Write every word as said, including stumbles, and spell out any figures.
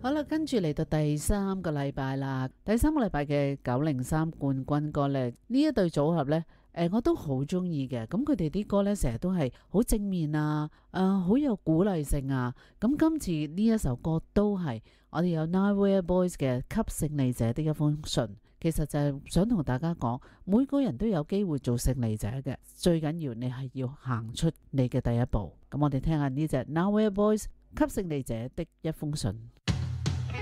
好啦，跟住嚟到第三個禮拜啦。第三個禮拜嘅九零三冠軍歌呢，呢一對組合呢，誒，我都好中意嘅。咁佢哋啲歌呢，成日都係好正面啊，誒，好有鼓勵性啊。咁今次呢一首歌都係我哋有 Nowhere Boys 嘅《給勝利者的一封信》。其實就係想同大家講，每個人都有機會做勝利者嘅，最緊要你係要行出你嘅第一步。咁我哋聽下呢隻 Nowhere Boys《給勝利者的一封信》。